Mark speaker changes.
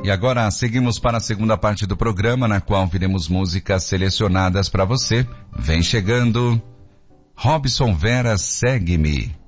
Speaker 1: E agora seguimos para a segunda parte do programa, na qual veremos músicas selecionadas para você. Vem chegando Robson Vera, Segue-me.